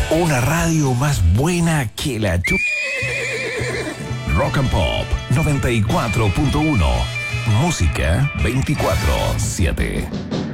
Una radio más buena que la chu... Rock and Pop 94.1. Música 24/7.